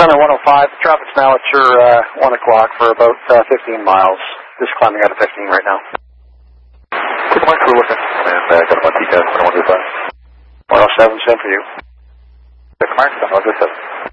Center 105, traffic's now at your 1 o'clock for about 15 miles. Just climbing out of 15 right now. Quick mark, we're looking. And got a TCAS 115. 107, same for you. Quick mark, 107.